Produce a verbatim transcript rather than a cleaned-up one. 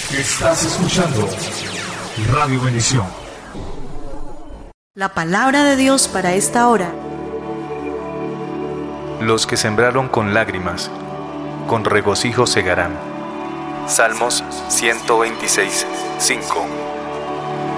Estás escuchando Radio Bendición. La palabra de Dios para esta hora. Los que sembraron con lágrimas, con regocijo segarán. Salmos ciento veintiséis, cinco.